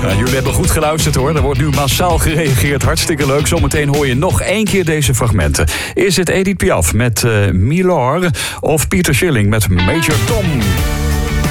Nou, jullie hebben goed geluisterd hoor. Er wordt nu massaal gereageerd. Hartstikke leuk. Zometeen hoor je nog 1 keer deze fragmenten. Is het Edith Piaf met Milor of Peter Schilling met Major Tom?